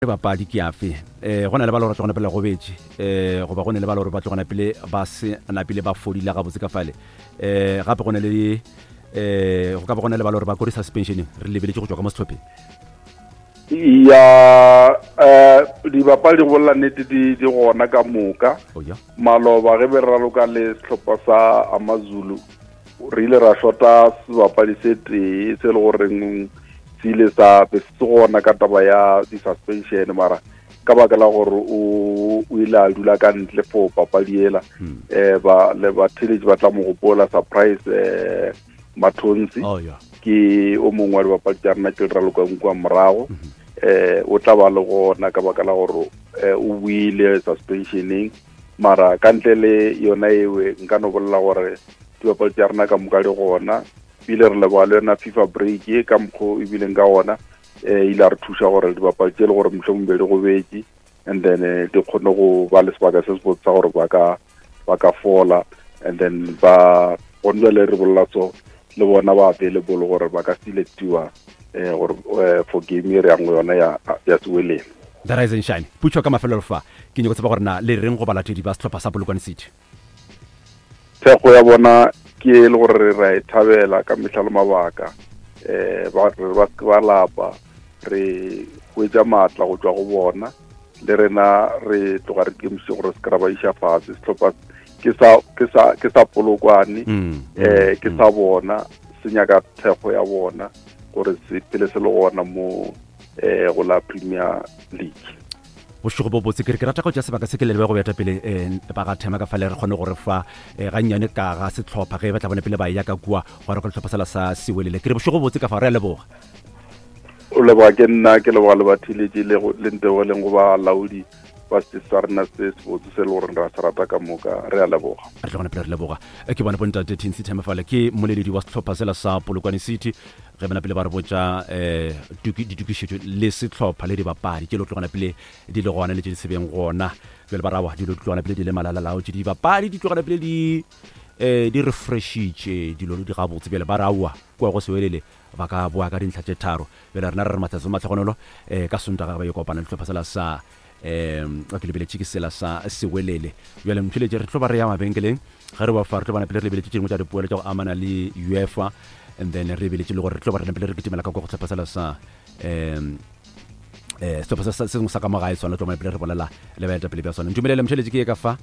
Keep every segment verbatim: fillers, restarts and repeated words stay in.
bapadi ke afe eh gona le ba lora tsona pele go betše eh go ba gone le ba lora ba tsona pele ba se na pele ba fodile ga botse ka fale eh gape gone le eh go ka ba gone le ba lora ba kore suspension re lebeletse go tswa ka mosetlhopheng ya eh di bapadi go la nete di di gona ka moka o ya maloba ge be raloka le setlhopha sa AmaZulu re ile ra shota se bapadi se te se le goreng sile sa be se gona ka taba ya di suspension mara ka baka la gore o o ile a dula ka ntle fo papadi ela eh ba le ba theletse ba tla mo gopola surprise eh Mathonsi oh ya ke o mongwe wa bapadi ja rena ke re loka nkwa morago eh o tla ba le gona ka baka la gore o wile suspensioning mara ka ntle le yona ewe nka no bolla gore di bapadi ja rena ka moka le gona pile re le ba le na FIFA break e ka mkho e bile nga ona eh ile re thusa gore di bapadi tse le gore mhlombele go betsi and then di khone go ba le sebaka se se botsa gore ba ka ba ka fola and then ba onwe le re bolla so le bona ba pele bolo gore ba ka selectiwa eh gore for game re yang yona ya ya Sewelele the rise and shine putswa ka mafelo fa ke nyoko tseba gore na le reng go balatedi ba setlhopha sa Polokwane City tsego ya bona ke le gore re thabela ka metlha le mabaka eh ba ba ba lapa re kwetsa matla go tswa go bona le rena re tloga re kemse gore se kraba isha fase setlhopha ke sa ke sa ke sa Polokwane eh ke sa bona senya ka thego ya bona gore se pele se le gona mo eh go la Premier League bo shogo bo botse ke re rata go ja sebaka se ke le go beta pele eh ba ga thema ka fale re khone gore fa ga nyane ka ga se tlhopha ge ba tla bone pele ba ya ka kwa gore go tlhopha sala sa Sewelele ke re bo shogo botse ka fa re le boga o le ba ke nna ke le ba le bathiletse le le ntego le go ba laudi ba se sarna se se botse se le gore ra sarata ka moka re a le boga re gone pele re le boga ke bona bonta thirteen City fale ke moleledi wa setlhopha sela sa Polokwane City ge bana pele ba re botsa eh ditukišetšo le setlhopha le di bapadi ke lo tlogana pele di le gona le di sebeng gona le ba rawa di lo tlogana pele di le malala lao di bapadi di tlogana pele di eh di refreshitše di lo di ga botse pele ba rawa kwa go Sewelele ba ka boa ka dintlha tše tharo bele rena re mathatso matlhogonolo eh ka Sontaga ba yo kopana le setlhopha sela sa eh a ke lebele tšikisela sa Sewelele bjale mphiletse re tlo ba re ya mabenkeleng ga re ba fa re tlo bana pele re lebele tšeng mo tša dipuelo tša go amana le UEFA and then re lebeletse le gore re tlo ba rena pele re kitimela ka go tlhopha sela sa em eh setlhopha sa se sa ka magae sona tlo ba pele re bolela le ba eta pele ba sona ntumelele mphiletse ke ka fa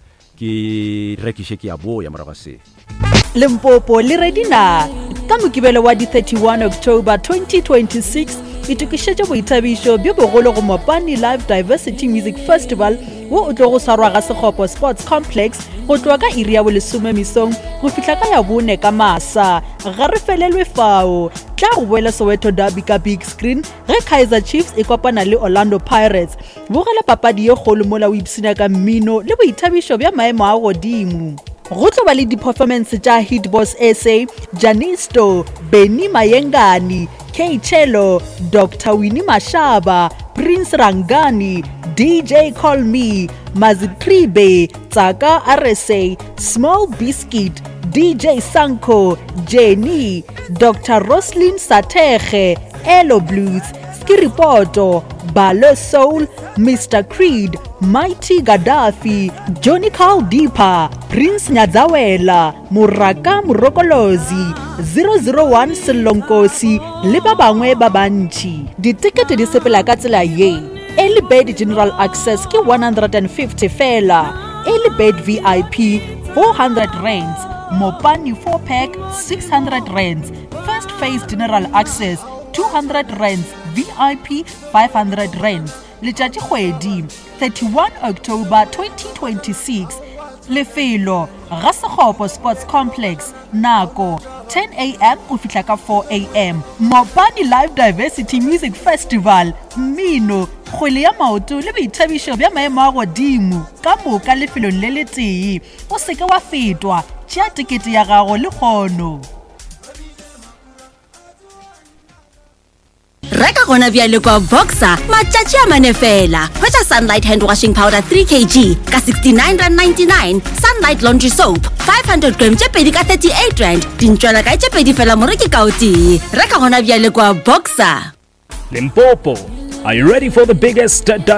ke rekiše ke a boya morago se Limpopo le redina ka mokibelo wa di thirty-one October twenty twenty-six itukišetša boithabišo bjo bogolo go Mopani Live Diversity Music Festival wo o tlo go sarwa ga Sekgopo Sports Complex go tloa ka iri ya bolesome mesong go fihla ka ya bone ka masa ga re felelwe fao tla go boela Soweto Derby ka big screen ge Kaizer Chiefs e kopana le Orlando Pirates bogela papadi ye kgolo mola o ipsina ka mmino le boithabišo bja maemo a godimo go tlo ba le di-performance tša Hitbox S A, Janisto, Benny Mayengani, K Chelo, Doctor Winnie Mashaba, Prince Rangani, D J Call Me, Mazitribe, Tsaka R S A, Small Biscuit, D J Sanko, Jenny, Doctor Roslyn Sateche, Elo Blues, Skiripoto, Balo Soul, Mister Creed, Mighty Gaddafi, Johnny Caldipa, Prince Nyadzawela, Muraka Murokolozi, zero zero one Selonkosi, le ba bangwe ba bantši. Ditikete di sepela ka tsela ye. Early Bird General Access ke one hundred fifty fela. Early Bird V I P four hundred rands. Mopani four pack six hundred rands. First Phase General Access two hundred rands. V I P five hundred rands. Letšatši kgwedi thirty-one October twenty twenty-six. Lefelo ga Sekgopo Sports Complex. Nako ten A M go fihla ka four A M. Mopani Live Diversity Music Festival. Mmino, kgwele ya maoto le boithabišo bja maemo a godimo ka moka lefelong le le tee. O seke wa fetwa tšea tikete ya gago le kgono. Reka gona bjale kwa Boxer matšatši a mane fela. Hwetša Sunlight hand washing powder three kilograms ka sixty-nine rand ninety-nine, Sunlight laundry soap five hundred grams tše pedi ka thirty-eight rand, dintšwana ka tše pedi fela moreki ka o tee. Reka gona bjale kwa Boxer. Limpopo Are you ready for the biggest